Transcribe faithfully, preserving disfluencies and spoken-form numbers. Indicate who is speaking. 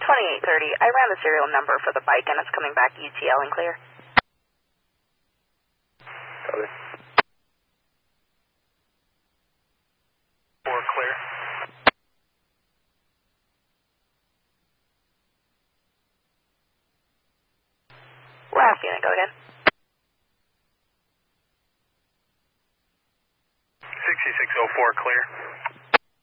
Speaker 1: twenty-eight thirty. I ran the serial number for the bike and it's coming back E T L and clear.
Speaker 2: Copy. Four clear.
Speaker 1: Last unit, go again.
Speaker 2: sixty-six oh four clear.